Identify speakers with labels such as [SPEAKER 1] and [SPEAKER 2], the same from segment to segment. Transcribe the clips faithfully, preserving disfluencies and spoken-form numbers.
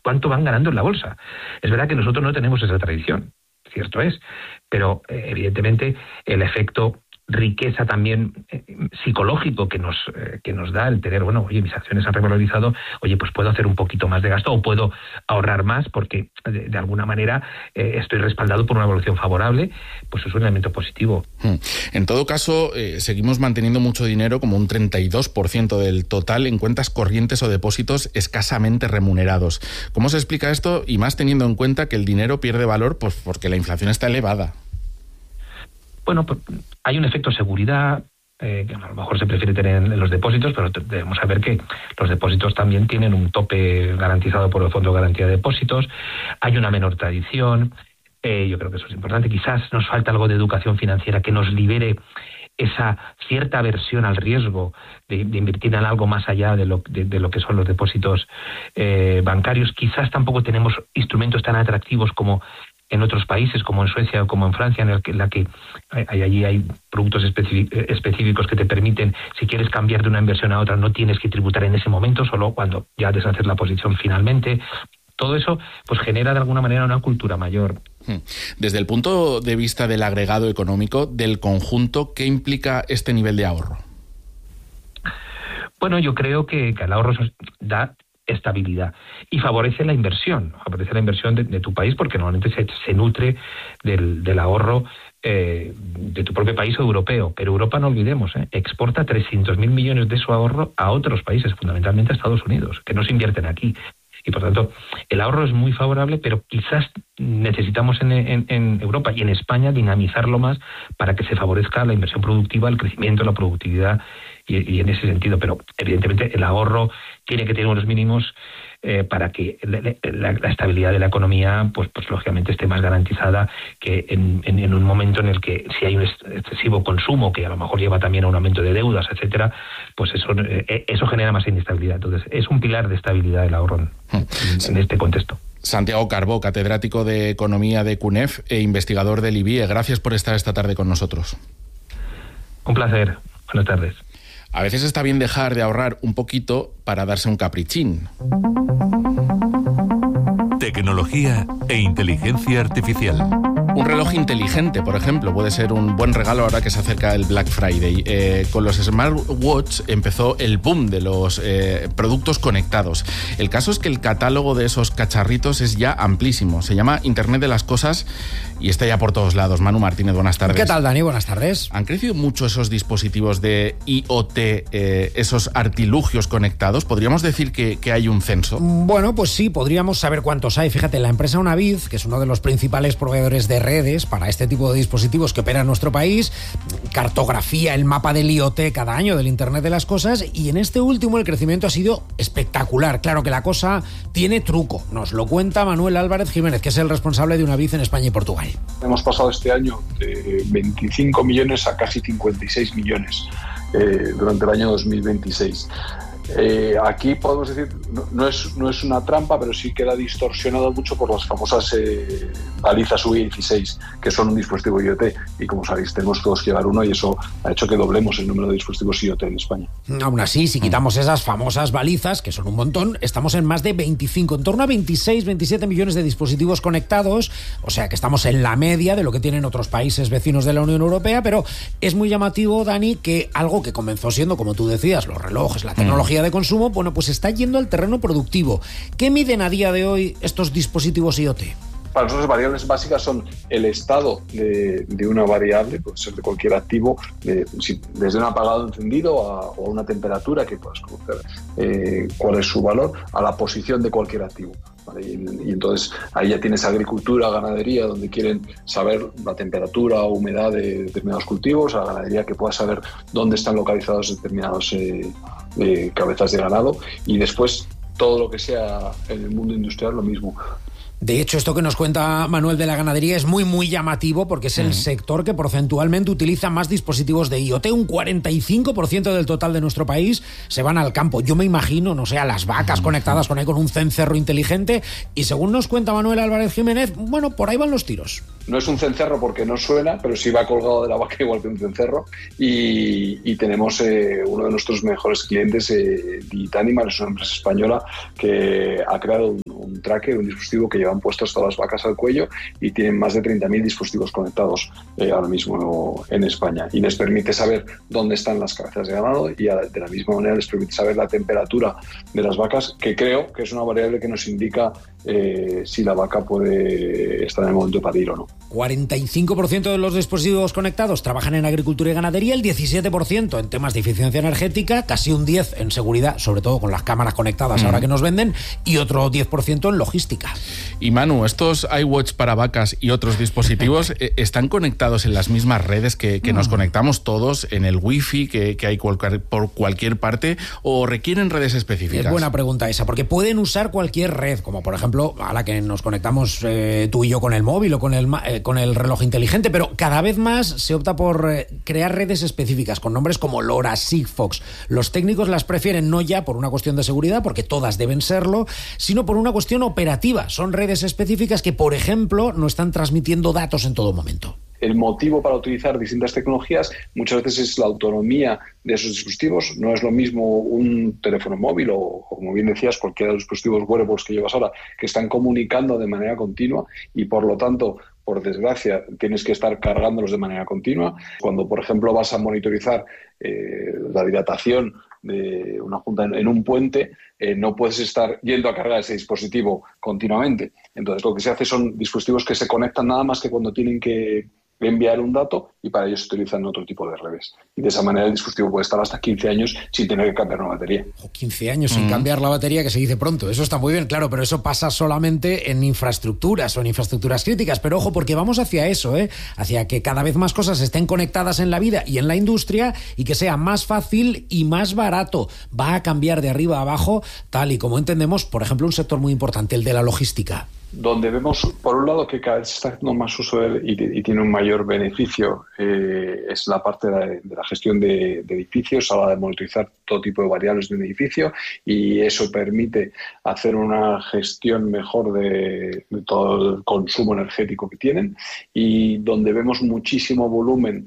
[SPEAKER 1] cuánto van ganando en la bolsa. Es verdad que nosotros no tenemos esa tradición, cierto es, pero eh, evidentemente el efecto riqueza también eh, psicológico que nos eh, que nos da el tener, bueno, oye, mis acciones han revalorizado, oye, pues puedo hacer un poquito más de gasto o puedo ahorrar más porque de, de alguna manera eh, estoy respaldado por una evolución favorable, pues es un elemento positivo.
[SPEAKER 2] En todo caso, eh, seguimos manteniendo mucho dinero, como un treinta y dos por ciento del total, en cuentas corrientes o depósitos escasamente remunerados. ¿Cómo se explica esto? Y más teniendo en cuenta que el dinero pierde valor pues porque la inflación está elevada.
[SPEAKER 1] Bueno, pues hay un efecto seguridad, eh, que a lo mejor se prefiere tener en los depósitos, pero debemos saber que los depósitos también tienen un tope garantizado por el Fondo de Garantía de Depósitos, hay una menor tradición, eh, yo creo que eso es importante, quizás nos falta algo de educación financiera que nos libere esa cierta aversión al riesgo de, de invertir en algo más allá de lo, de, de lo que son los depósitos eh, bancarios. Quizás tampoco tenemos instrumentos tan atractivos como en otros países, como en Suecia o como en Francia, en el que, en la que hay, allí hay productos específicos que te permiten, si quieres cambiar de una inversión a otra, no tienes que tributar en ese momento, solo cuando ya deshaces la posición finalmente. Todo eso pues genera de alguna manera una cultura mayor.
[SPEAKER 2] Desde el punto de vista del agregado económico, del conjunto, ¿qué implica este nivel de ahorro?
[SPEAKER 1] Bueno, yo creo que, que el ahorro da estabilidad y favorece la inversión, favorece la inversión de, de tu país porque normalmente se, se nutre del, del ahorro eh, de tu propio país o europeo, pero Europa, no olvidemos, eh, exporta trescientos mil millones de su ahorro a otros países, fundamentalmente a Estados Unidos, que no se invierten aquí. Y por tanto, el ahorro es muy favorable, pero quizás necesitamos en, en, en Europa y en España dinamizarlo más para que se favorezca la inversión productiva, el crecimiento, la productividad y, y en ese sentido. Pero evidentemente el ahorro tiene que tener unos mínimos eh, para que la, la, la estabilidad de la economía, pues, pues lógicamente esté más garantizada que en, en, en un momento en el que si hay un excesivo consumo, que a lo mejor lleva también a un aumento de deudas, etcétera, pues eso, eh, eso genera más inestabilidad. Entonces es un pilar de estabilidad el ahorro en, en este contexto.
[SPEAKER 2] Santiago Carbó, catedrático de Economía de CUNEF e investigador del I B I E. Gracias por estar esta tarde con nosotros.
[SPEAKER 1] Un placer. Buenas tardes.
[SPEAKER 2] A veces está bien dejar de ahorrar un poquito para darse un caprichín.
[SPEAKER 3] Tecnología e inteligencia artificial.
[SPEAKER 2] Un reloj inteligente, por ejemplo, puede ser un buen regalo ahora que se acerca el Black Friday. Eh, con los smartwatch empezó el boom de los eh, productos conectados. El caso es que el catálogo de esos cacharritos es ya amplísimo. Se llama Internet de las Cosas y está ya por todos lados. Manu Martínez, buenas tardes.
[SPEAKER 4] ¿Qué tal, Dani? Buenas tardes.
[SPEAKER 2] ¿Han crecido mucho esos dispositivos de I O T, eh, esos artilugios conectados? ¿Podríamos decir que, que hay un censo?
[SPEAKER 4] Bueno, pues sí, podríamos saber cuántos hay. Fíjate, la empresa Unavid, que es uno de los principales proveedores de redes para este tipo de dispositivos que opera en nuestro país, cartografía el mapa del I O T cada año del Internet de las Cosas, y en este último el crecimiento ha sido espectacular. Claro que la cosa tiene truco. Nos lo cuenta Manuel Álvarez Jiménez, que es el responsable de Unavid en España y Portugal.
[SPEAKER 5] Hemos pasado este año de veinticinco millones a casi cincuenta y seis millones eh, durante el año dos mil veintiséis. Eh, aquí podemos decir, no, no, es, no es una trampa, pero sí queda distorsionado mucho por las famosas eh, balizas U I dieciséis, que son un dispositivo I O T, y como sabéis tenemos todos que llevar uno, y eso ha hecho que doblemos el número de dispositivos I O T en España.
[SPEAKER 4] Aún así, si quitamos esas famosas balizas, que son un montón, estamos en más de veinticinco, en torno a veintiséis, veintisiete millones de dispositivos conectados, o sea que estamos en la media de lo que tienen otros países vecinos de la Unión Europea, pero es muy llamativo, Dani, que algo que comenzó siendo, como tú decías, los relojes, la tecnología de consumo, bueno, pues está yendo al terreno productivo. ¿Qué miden a día de hoy estos dispositivos I O T?
[SPEAKER 5] Para nosotros, las variables básicas son el estado de, de una variable, puede ser de cualquier activo, de, si, desde un apagado encendido a, o a una temperatura que puedas conocer eh, cuál es su valor, a la posición de cualquier activo. ¿Vale? Y, y entonces ahí ya tienes agricultura, ganadería, donde quieren saber la temperatura o humedad de determinados cultivos, a la ganadería que pueda saber dónde están localizados determinados eh, eh, cabezas de ganado, y después todo lo que sea en el mundo industrial lo mismo.
[SPEAKER 4] De hecho, esto que nos cuenta Manuel de la ganadería es muy, muy llamativo porque es el uh-huh. sector que porcentualmente utiliza más dispositivos de I O T. Un cuarenta y cinco por ciento del total de nuestro país se van al campo. Yo me imagino, no sé, a las vacas uh-huh. conectadas con ahí con un cencerro inteligente, y según nos cuenta Manuel Álvarez Jiménez, bueno, por ahí van los tiros.
[SPEAKER 5] No es un cencerro porque no suena, pero sí va colgado de la vaca igual que un cencerro, y, y tenemos eh, uno de nuestros mejores clientes, eh, Digital Animal, es una empresa española que ha creado un, un tracker, un dispositivo que llevan puestos todas las vacas al cuello y tienen más de treinta mil dispositivos conectados eh, ahora mismo en España. Y les permite saber dónde están las cabezas de ganado y a, de la misma manera les permite saber la temperatura de las vacas, que creo que es una variable que nos indica eh, si la vaca puede estar en el momento de parir o no.
[SPEAKER 4] cuarenta y cinco por ciento de los dispositivos conectados trabajan en agricultura y ganadería, el diecisiete por ciento en temas de eficiencia energética, casi un diez por ciento en seguridad, sobre todo con las cámaras conectadas mm. ahora que nos venden, y otro diez por ciento en logística.
[SPEAKER 2] Y Manu, estos iWatch para vacas y otros dispositivos están conectados en las mismas redes que, que mm. nos conectamos todos, en el wifi que, que hay cualquier, por cualquier parte, o requieren redes específicas?
[SPEAKER 4] Es buena pregunta esa, porque pueden usar cualquier red, como por ejemplo a la que nos conectamos eh, tú y yo con el móvil o con el, eh, con el reloj inteligente, pero cada vez más se opta por eh, crear redes específicas con nombres como LoRa, Sigfox. Los técnicos las prefieren no ya por una cuestión de seguridad, porque todas deben serlo, sino por una cuestión operativa. Son redes específicas que, por ejemplo, no están transmitiendo datos en todo momento.
[SPEAKER 5] El motivo para utilizar distintas tecnologías muchas veces es la autonomía de esos dispositivos. No es lo mismo un teléfono móvil o, o como bien decías, cualquiera de los dispositivos wearables que llevas ahora, que están comunicando de manera continua y, por lo tanto, por desgracia, tienes que estar cargándolos de manera continua. Cuando, por ejemplo, vas a monitorizar eh, la dilatación de una junta en, en un puente, eh, no puedes estar yendo a cargar ese dispositivo continuamente. Entonces, lo que se hace son dispositivos que se conectan nada más que cuando tienen que enviar un dato, y para ello se utilizan otro tipo de redes. Y de esa manera el dispositivo puede estar hasta quince años sin tener que cambiar una batería.
[SPEAKER 4] Oh, quince años sin mm. cambiar la batería, que se dice pronto. Eso está muy bien, claro, pero eso pasa solamente en infraestructuras o en infraestructuras críticas. Pero ojo, porque vamos hacia eso, ¿eh? Hacia que cada vez más cosas estén conectadas en la vida y en la industria y que sea más fácil y más barato. Va a cambiar de arriba a abajo, tal y como entendemos, por ejemplo, un sector muy importante, el de la logística.
[SPEAKER 5] Donde vemos, por un lado, que cada vez se está haciendo más uso de él y, y tiene un mayor beneficio, eh, es la parte de la, de la gestión de, de edificios, a la hora de monitorizar todo tipo de variables de un edificio, y eso permite hacer una gestión mejor de, de todo el consumo energético que tienen, y donde vemos muchísimo volumen,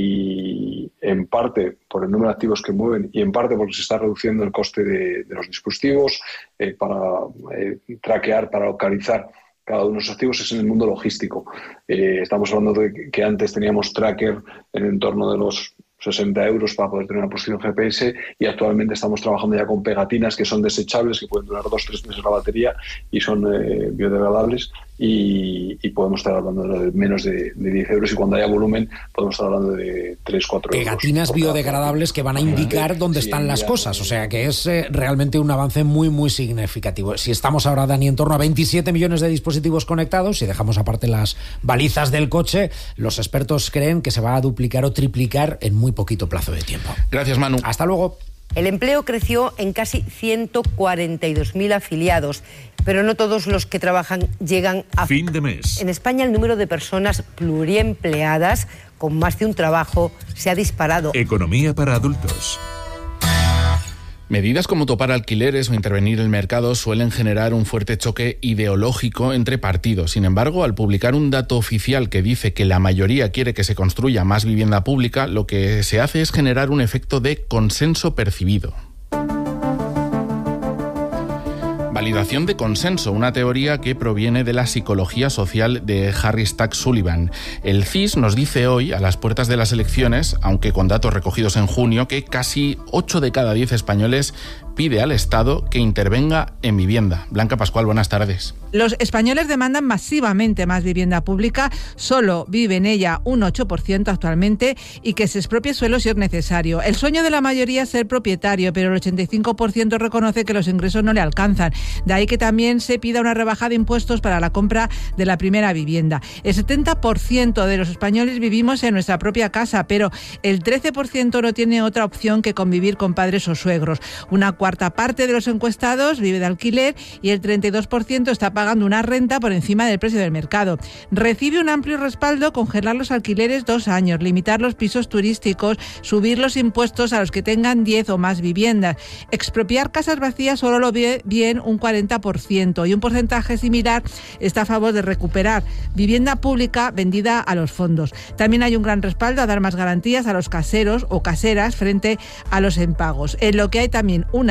[SPEAKER 5] y en parte por el número de activos que mueven y en parte porque se está reduciendo el coste de, de los dispositivos eh, para eh, traquear, para localizar cada uno de los activos, es en el mundo logístico. Eh, estamos hablando de que antes teníamos tracker en el entorno de los sesenta euros para poder tener una posición G P S, y actualmente estamos trabajando ya con pegatinas que son desechables, que pueden durar dos o tres meses la batería y son eh, biodegradables, y, y podemos estar hablando de menos de, de diez euros, y cuando haya volumen podemos estar hablando de tres a cuatro euros.
[SPEAKER 4] Pegatinas biodegradables que van a indicar dónde sí, están las ya, cosas, o sea que es eh, realmente un avance muy muy significativo. Si estamos ahora, Dani, en torno a veintisiete millones de dispositivos conectados, si dejamos aparte las balizas del coche, los expertos creen que se va a duplicar o triplicar en muy poquito plazo de tiempo.
[SPEAKER 2] Gracias, Manu.
[SPEAKER 4] Hasta luego.
[SPEAKER 6] El empleo creció en casi ciento cuarenta y dos mil afiliados, pero no todos los que trabajan llegan a
[SPEAKER 3] fin de mes.
[SPEAKER 6] En España el número de personas pluriempleadas con más de un trabajo se ha disparado.
[SPEAKER 3] Economía para adultos.
[SPEAKER 2] Medidas como topar alquileres o intervenir en el mercado suelen generar un fuerte choque ideológico entre partidos. Sin embargo, al publicar un dato oficial que dice que la mayoría quiere que se construya más vivienda pública, lo que se hace es generar un efecto de consenso percibido. Validación de consenso, una teoría que proviene de la psicología social de Harry Stack Sullivan. El C I S nos dice hoy, a las puertas de las elecciones, aunque con datos recogidos en junio, que casi ocho de cada diez españoles pide al Estado que intervenga en vivienda. Blanca Pascual, buenas tardes.
[SPEAKER 7] Los españoles demandan masivamente más vivienda pública, solo vive en ella un ocho por ciento actualmente, y que se expropie suelo si es necesario. El sueño de la mayoría es ser propietario, pero el ochenta y cinco por ciento reconoce que los ingresos no le alcanzan. De ahí que también se pida una rebaja de impuestos para la compra de la primera vivienda. El setenta por ciento de los españoles vivimos en nuestra propia casa, pero el trece por ciento no tiene otra opción que convivir con padres o suegros. Una cuarta parte de los encuestados vive de alquiler y el treinta y dos por ciento está pagando una renta por encima del precio del mercado. Recibe un amplio respaldo congelar los alquileres dos años, limitar los pisos turísticos, subir los impuestos a los que tengan diez o más viviendas. Expropiar casas vacías solo lo ve bien un cuarenta por ciento, y un porcentaje similar está a favor de recuperar vivienda pública vendida a los fondos. También hay un gran respaldo a dar más garantías a los caseros o caseras frente a los impagos. En lo que hay también una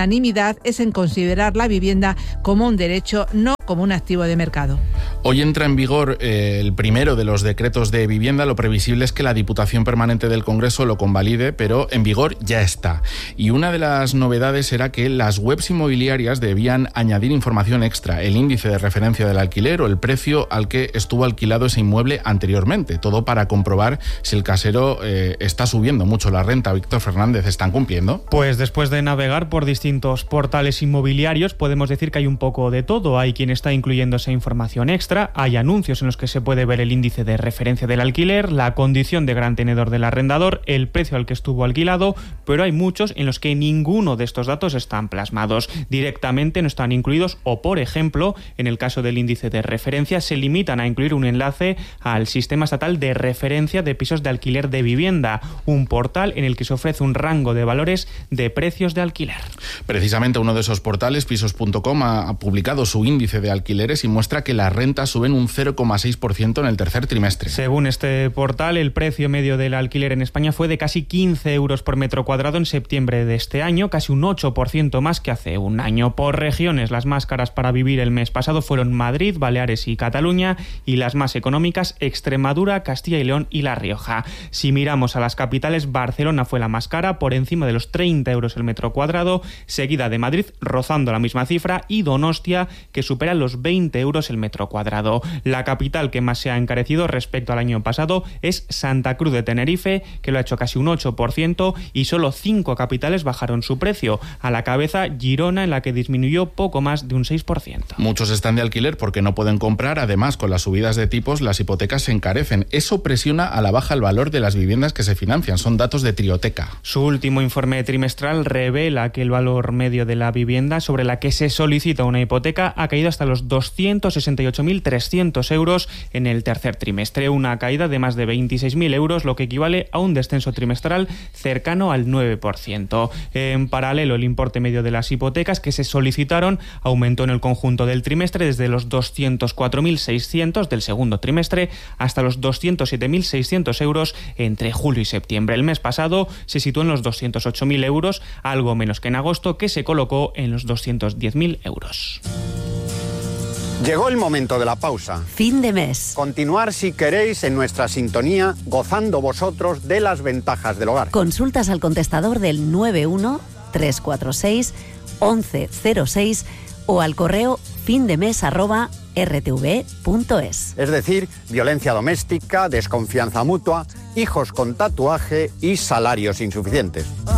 [SPEAKER 7] unanimidad es en considerar la vivienda como un derecho, no como un activo de mercado.
[SPEAKER 2] Hoy entra en vigor eh, el primero de los decretos de vivienda. Lo previsible es que la Diputación Permanente del Congreso lo convalide, pero en vigor ya está. Y una de las novedades era que las webs inmobiliarias debían añadir información extra, el índice de referencia del alquiler o el precio al que estuvo alquilado ese inmueble anteriormente. Todo para comprobar si el casero eh, está subiendo mucho la renta. Víctor Fernández, ¿están cumpliendo?
[SPEAKER 8] Pues después de navegar por distintos portales inmobiliarios, podemos decir que hay un poco de todo. Hay quien está incluyendo esa información extra, hay anuncios en los que se puede ver el índice de referencia del alquiler, la condición de gran tenedor del arrendador, el precio al que estuvo alquilado, pero hay muchos en los que ninguno de estos datos están plasmados. Directamente no están incluidos o, por ejemplo, en el caso del índice de referencia, se limitan a incluir un enlace al Sistema Estatal de Referencia de Pisos de Alquiler de Vivienda, un portal en el que se ofrece un rango de valores de precios de alquiler.
[SPEAKER 2] Precisamente uno de esos portales, pisos punto com, ha publicado su índice de alquileres y muestra que las rentas suben un cero coma seis por ciento en el tercer trimestre.
[SPEAKER 8] Según este portal, el precio medio del alquiler en España fue de casi quince euros por metro cuadrado en septiembre de este año, casi un ocho por ciento más que hace un año. Por regiones, las más caras para vivir el mes pasado fueron Madrid, Baleares y Cataluña, y las más económicas Extremadura, Castilla y León y La Rioja. Si miramos a las capitales, Barcelona fue la más cara, por encima de los treinta euros el metro cuadrado, seguida de Madrid, rozando la misma cifra, y Donostia, que supera los veinte euros el metro cuadrado. La capital que más se ha encarecido respecto al año pasado es Santa Cruz de Tenerife, que lo ha hecho casi un ocho por ciento, y solo cinco capitales bajaron su precio. A la cabeza, Girona, en la que disminuyó poco más de un seis por ciento.
[SPEAKER 2] Muchos están de alquiler porque no pueden comprar. Además, con las subidas de tipos, las hipotecas se encarecen. Eso presiona a la baja el valor de las viviendas que se financian. Son datos de Trioteca.
[SPEAKER 8] Su último informe trimestral revela que el valor medio de la vivienda sobre la que se solicita una hipoteca ha caído hasta los doscientos sesenta y ocho mil trescientos euros en el tercer trimestre, una caída de más de veintiséis mil euros, lo que equivale a un descenso trimestral cercano al nueve por ciento. En paralelo, el importe medio de las hipotecas que se solicitaron aumentó en el conjunto del trimestre desde los doscientos cuatro mil seiscientos del segundo trimestre hasta los doscientos siete mil seiscientos euros entre julio y septiembre. El mes pasado se situó en los doscientos ocho mil euros, algo menos que en agosto, que se colocó en los doscientos diez mil euros.
[SPEAKER 9] Llegó el momento de la pausa.
[SPEAKER 10] Fin de mes.
[SPEAKER 9] Continuar, si queréis, en nuestra sintonía, gozando vosotros de las ventajas del hogar.
[SPEAKER 10] Consultas al contestador del nueve uno tres cuatro seis once cero seis o al correo findemes arroba r t v punto es.
[SPEAKER 9] Es decir, violencia doméstica, desconfianza mutua, hijos con tatuaje y salarios insuficientes.